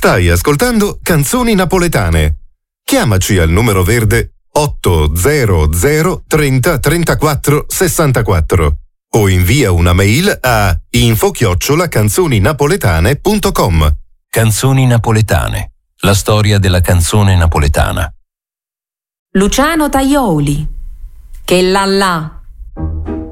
Stai ascoltando Canzoni Napoletane. Chiamaci al numero verde 800 30 34 64 o invia una mail a info@canzoninapoletane.com. Canzoni Napoletane. La storia della canzone napoletana. Luciano Tajoli, che là là